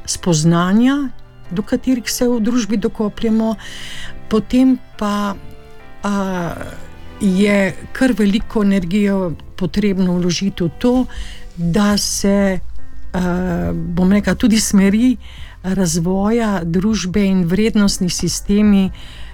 spoznanja, do katerih se v družbi dokopljemo, potem pa je kar veliko energije potrebno vložiti v to, da se bom rekla, tudi smeri razvoja družbe in vrednostni sistemi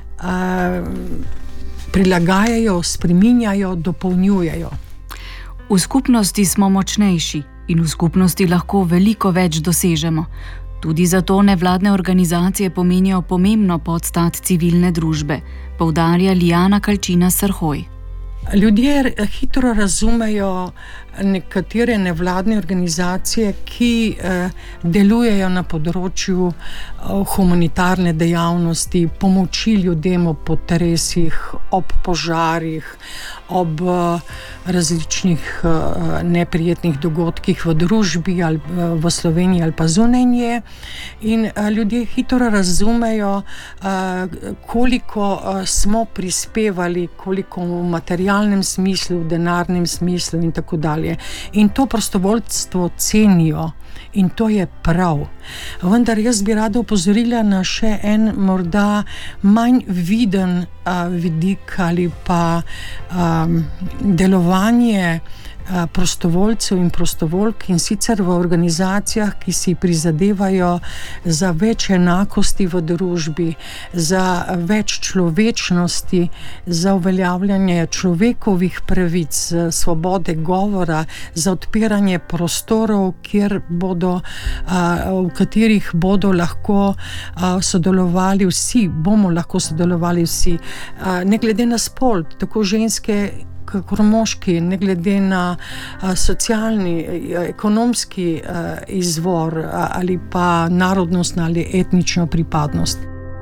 prilagajajo, spreminjajo, dopolnjujejo. V skupnosti smo močnejši in v skupnosti lahko veliko več dosežemo. Tudi zato nevladne organizacije pomenijo pomembno podstat civilne družbe, poudarja Liana Kalčina Srhoj. Ljudje hitro razumejo nekatere nevladne organizacije, ki delujejo na področju humanitarne dejavnosti, pomoči ljudem ob potresih, ob požarih, ob različnih neprijetnih dogodkih v družbi ali v Sloveniji ali pa zunaj nje. In ljudje hitro razumejo, koliko smo prispevali, koliko v materialnem smislu, v denarnem smislu in tako dalje. In to prostovoljstvo cenijo in to je prav. Vendar jaz bi rada opozorila na še en morda manj viden vidik ali pa delovanje prostovoljcev in prostovoljk, in sicer v organizacijah, ki si prizadevajo za več enakosti v družbi, za več človečnosti, za uveljavljanje človekovih pravic, svobode govora, za odpiranje prostorov, v katerih bodo lahko sodelovali vsi, bomo lahko sodelovali vsi, ne glede na spol, tako ženske kakor moški, ne glede na socialni, ekonomski izvor ali pa narodnostno ali etnično pripadnost.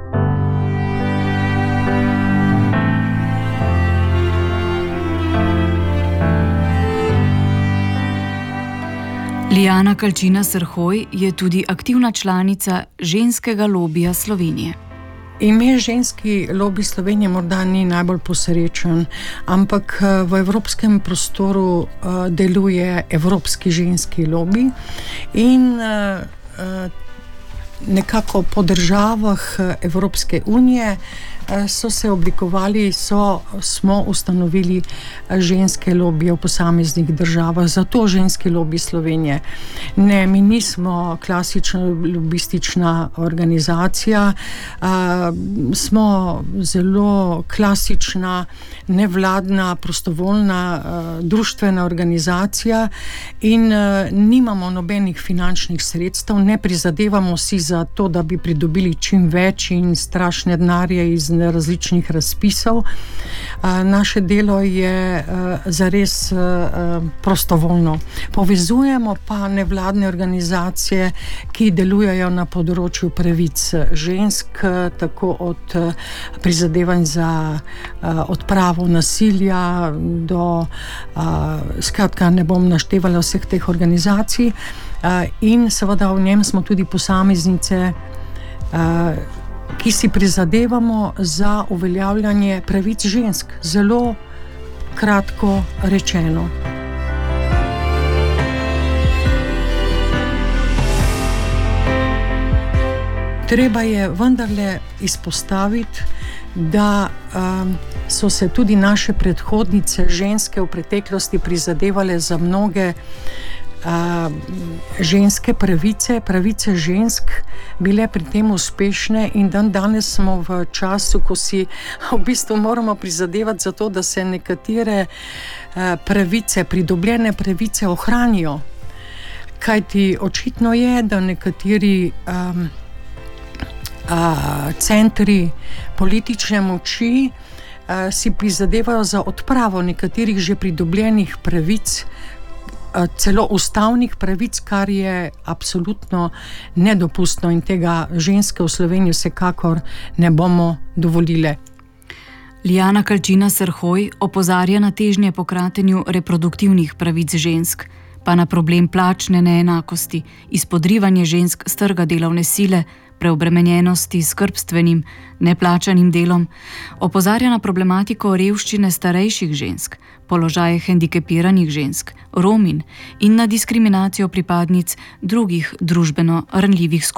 Liana Kalčina Srhoj je tudi aktivna članica ženskega lobija Slovenije. Ime ženski lobij Slovenije morda ni najbolj posrečen, ampak v evropskem prostoru deluje Evropski ženski lobij in nekako po državah Evropske unije so se oblikovali, smo ustanovili ženske lobije v posameznih državah, zato ženski lobij Slovenije. Ne, mi nismo klasična lobistična organizacija, smo zelo klasična, nevladna, prostovoljna, društvena organizacija in nimamo nobenih finančnih sredstev, ne prizadevamo si za to, da bi pridobili čim več in strašne denarje iz različnih razpisov. Naše delo je zares prostovoljno. Povezujemo pa nevladne organizacije, ki delujejo na področju pravic žensk, tako od prizadevanj za odpravo nasilja do, skratka, ne bom naštevala vseh teh organizacij, in seveda v njem smo tudi posameznice, ki si prizadevamo za uveljavljanje pravic žensk, zelo kratko rečeno. Treba je vendarle izpostaviti, da so se tudi naše predhodnice ženske v preteklosti prizadevale za mnoge ženske pravice žensk, bile pri tem uspešne in danes smo v času, ko si v bistvu moramo prizadevati za to, da se nekatere pravice, pridobljene pravice ohranijo. Kajti očitno je, da nekateri centri politične moči si prizadevajo za odpravo nekaterih že pridobljenih pravic, celo ustavnih pravic, kar je absolutno nedopustno in tega ženske v Sloveniji vsekakor ne bomo dovolile. Liana Kalčina Srhoj opozarja na težnje po kratenju reproduktivnih pravic žensk, pa na problem plačne neenakosti, izpodrivanje žensk s trga delovne sile, preobremenjenosti s skrbstvenim, neplačanim delom, opozarja na problematiko revščine starejših žensk, položaje hendikepiranih žensk, Romin in na diskriminacijo pripadnic drugih družbeno ranljivih skupin.